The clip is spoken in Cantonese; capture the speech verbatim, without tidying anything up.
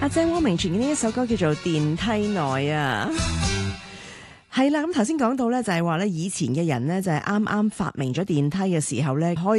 阿鄭汪明荃嘅呢一首歌叫做《電梯內》啊。係啦，咁頭先講到咧，就係話咧，以前嘅人咧就係啱啱發明咗電梯嘅時候咧，開